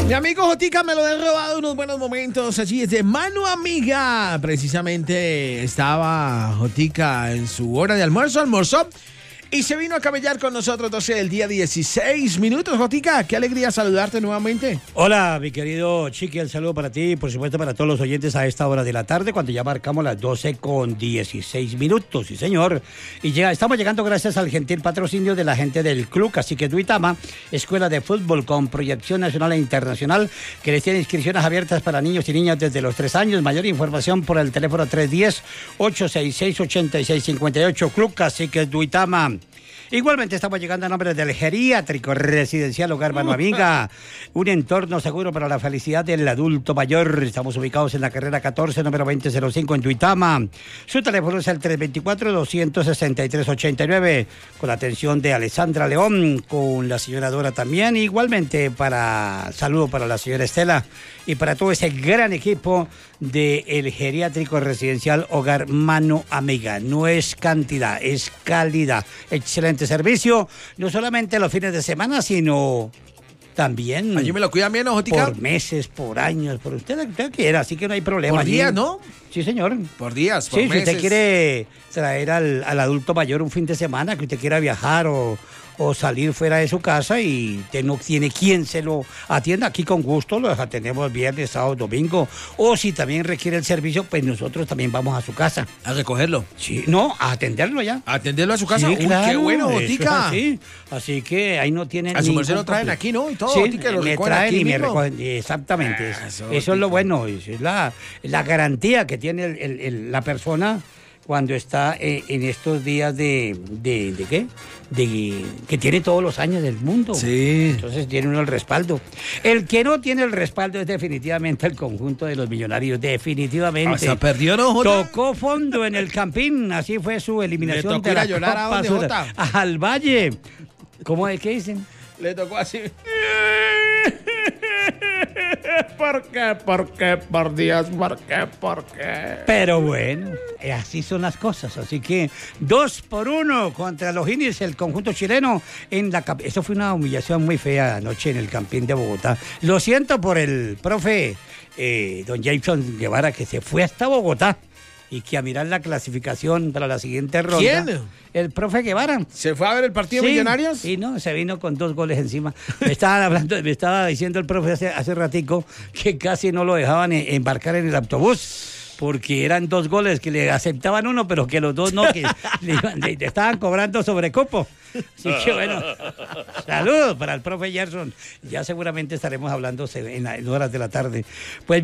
Mi amigo Jotica me lo ha robado unos buenos momentos allí desde Mano Amiga. Precisamente estaba Jotica en su hora de almuerzo, almorzó y se vino a camellar con nosotros 12 del día 16 minutos. Jotica, qué alegría saludarte nuevamente. Hola, mi querido Chiqui, el saludo para ti y por supuesto para todos los oyentes a esta hora de la tarde, cuando ya marcamos las 12:16 minutos, sí señor. Y ya estamos llegando gracias al gentil patrocinio de la gente del Club Cacique Duitama, escuela de fútbol con proyección nacional e internacional, que les tiene inscripciones abiertas para niños y niñas desde los 3 años. Mayor información por el teléfono 310-866-8658, Club Cacique Duitama. Igualmente estamos llegando a nombre del Geriátrico Residencial Hogar Mano Amiga, un entorno seguro para la felicidad del adulto mayor. Estamos ubicados en la carrera 14, número 2005 en Duitama. Su teléfono es el 324-263-89, con la atención de Alessandra León, con la señora Dora también. Igualmente saludo para la señora Estela y para todo ese gran equipo del Geriátrico Residencial Hogar Mano Amiga. No es cantidad, es calidad. Excelente servicio, no solamente los fines de semana, sino también... Allí me lo cuidan bien, ¿no, Jotica? Por meses, por años, por usted quiera, así que no hay problema. Por días, ¿no? Sí, señor. Por días, por meses. Si usted quiere traer al adulto mayor un fin de semana, que usted quiera viajar o salir fuera de su casa y usted no tiene quien se lo atienda, aquí con gusto lo atendemos viernes, sábado, domingo, o si también requiere el servicio, pues nosotros también vamos a su casa. ¿A recogerlo? Sí, no, a atenderlo ya. ¿A atenderlo a su casa? Sí, claro, qué bueno, Jotica. Sí, así que ahí no tienen... A su merced lo traen aquí, ¿no? Y todo, sí, Jotica, lo me recogen traen aquí y me mismo. recogen, exactamente. Eso Es lo bueno, es la garantía que tiene la persona cuando está en estos días ¿qué? Que tiene todos los años del mundo. Sí. Entonces tiene uno el respaldo. El que no tiene el respaldo es definitivamente el conjunto de los Millonarios, definitivamente. O sea, perdió, ¿no, Jota? Tocó fondo en el Campín, así fue su eliminación. Le tocó ir a llorar a dónde, Jota. Al Valle. ¿Cómo es que dicen? Le tocó así. ¿Por qué? Por Dios, ¿por qué? Pero bueno, así son las cosas. Así que 2-1 contra los Indios, el conjunto chileno. Eso fue una humillación muy fea anoche en el Campín de Bogotá. Lo siento por el profe don Jason Guevara, que se fue hasta Bogotá y que a mirar la clasificación para la siguiente ronda. ¿Quién? El profe Guevara. ¿Se fue a ver el partido de Millonarios? Y no, se vino con 2 goles encima. Me estaba diciendo el profe hace ratico que casi no lo dejaban embarcar en el autobús, porque eran 2 goles que le aceptaban uno, pero que los dos no, que le estaban cobrando sobrecupo. Así que bueno, saludos para el profe Gerson. Ya seguramente estaremos hablando en horas de la tarde. Pues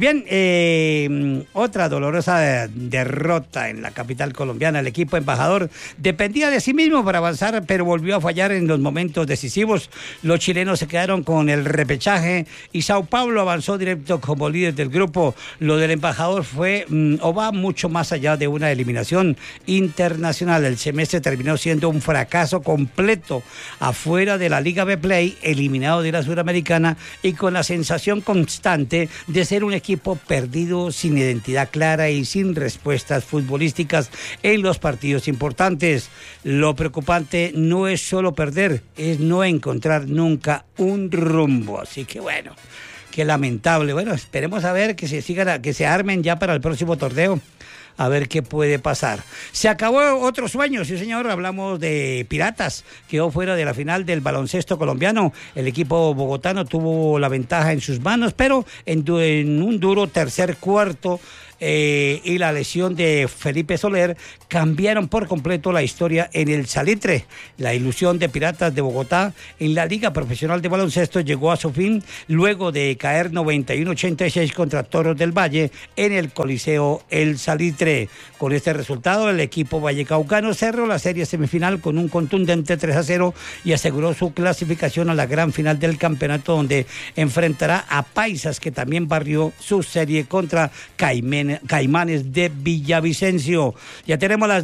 bien, otra dolorosa derrota en la capital colombiana. El equipo embajador dependía de sí mismo para avanzar, pero volvió a fallar en los momentos decisivos. Los chilenos se quedaron con el repechaje y Sao Paulo avanzó directo como líder del grupo. Lo del embajador va mucho más allá de una eliminación internacional. El semestre terminó siendo un fracaso completo, afuera de la Liga B-Play, eliminado de la Suramericana y con la sensación constante de ser un equipo perdido, sin identidad clara y sin respuestas futbolísticas en los partidos importantes. Lo preocupante no es solo perder, es no encontrar nunca un rumbo. Así que bueno, qué lamentable. Bueno, esperemos a ver que se armen ya para el próximo torneo. A ver qué puede pasar. Se acabó otro sueño, sí señor, hablamos de Piratas, quedó fuera de la final del baloncesto colombiano. El equipo bogotano tuvo la ventaja en sus manos, pero en un duro tercer cuarto y la lesión de Felipe Soler cambiaron por completo la historia en el Salitre. La ilusión de Piratas de Bogotá en la Liga Profesional de Baloncesto llegó a su fin luego de caer 91-86 contra Toros del Valle en el Coliseo El Salitre. Con este resultado, el equipo vallecaucano cerró la serie semifinal con un contundente 3-0 y aseguró su clasificación a la gran final del campeonato, donde enfrentará a Paisas, que también barrió su serie contra Caimanes de Villavicencio. Ya tenemos las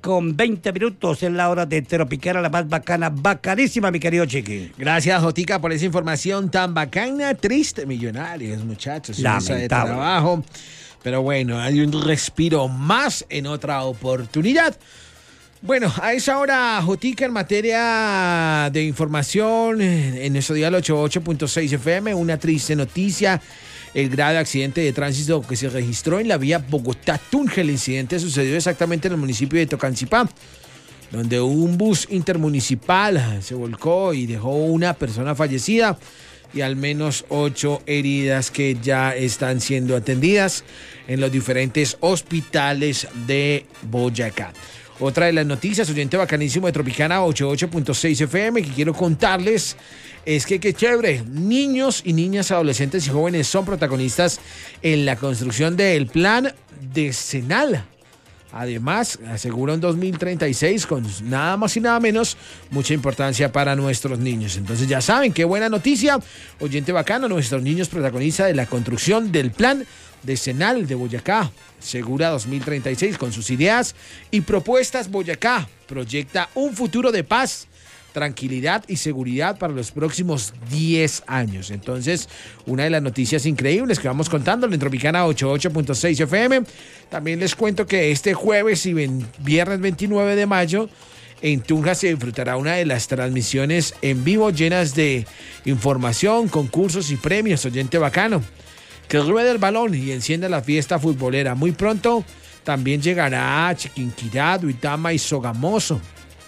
12:20 en la hora de Tropicara, la más bacana, bacanísima, mi querido Chiqui. Gracias, Jotica, por esa información tan bacana. Triste, Millonarios, muchachos. Lamentable. De trabajo. Pero bueno, hay un respiro más en otra oportunidad. Bueno, a esa hora, Jotica, en materia de información, en nuestro dial 88.6 FM, una triste noticia. El grave accidente de tránsito que se registró en la vía Bogotá-Tunja. El incidente sucedió exactamente en el municipio de Tocancipá, donde un bus intermunicipal se volcó y dejó una persona fallecida y al menos 8 heridas que ya están siendo atendidas en los diferentes hospitales de Boyacá. Otra de las noticias, oyente bacanísimo de Tropicana 88.6 FM, que quiero contarles es que qué chévere, niños y niñas, adolescentes y jóvenes son protagonistas en la construcción del plan decenal. Además, asegura un 2036 con nada más y nada menos mucha importancia para nuestros niños. Entonces ya saben, qué buena noticia, oyente bacano, nuestros niños protagonistas de la construcción del plan decenal de Boyacá. Segura 2036 con sus ideas y propuestas. Boyacá proyecta un futuro de paz, tranquilidad y seguridad para los próximos 10 años. Entonces, una de las noticias increíbles que vamos contando en Tropicana 88.6 FM. También les cuento que este jueves y viernes 29 de mayo en Tunja se disfrutará una de las transmisiones en vivo llenas de información, concursos y premios, oyente bacano. Que ruede el balón y encienda la fiesta futbolera. Muy pronto también llegará Chiquinquirá, Duitama y Sogamoso.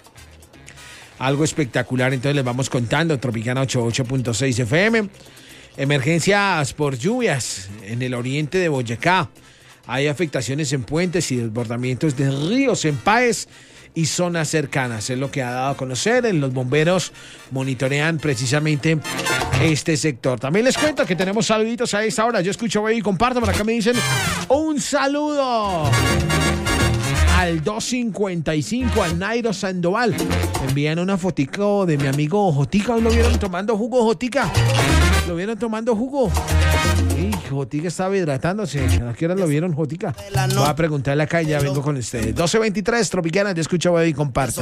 Algo espectacular, entonces les vamos contando. Tropicana 88.6 FM. Emergencias por lluvias en el oriente de Boyacá. Hay afectaciones en puentes y desbordamientos de ríos en Páez y zonas cercanas. Es lo que ha dado a conocer. Los bomberos monitorean precisamente este sector. También les cuento que tenemos saluditos a esta hora. Yo escucho, baby, comparto. Por acá me dicen un saludo al 255, al Nairo Sandoval. Envían una fotico de mi amigo Jotica. Hoy lo vieron tomando jugo, Jotica. Lo vieron tomando jugo. Jotica estaba hidratándose. ¿A qué hora lo vieron, Jotica? Voy a preguntarle acá y ya vengo con ustedes. 12:23, Tropicana. Yo escucho, baby, comparto.